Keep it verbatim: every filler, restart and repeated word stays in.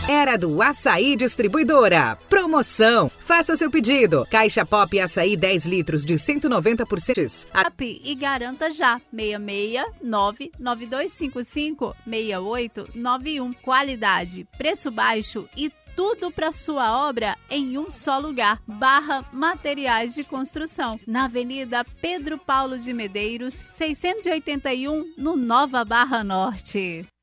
Era do Açaí Distribuidora. Promoção. Faça seu pedido. Caixa Pop Açaí dez litros de cento e noventa por cento. E garanta já. seis seis nove nove dois cinco cinco seis oito nove um. Qualidade, preço baixo e tudo para sua obra em um só lugar. Barra Materiais de Construção. Na Avenida Pedro Paulo de Medeiros, seiscentos e oitenta e um, no Nova Barra Norte.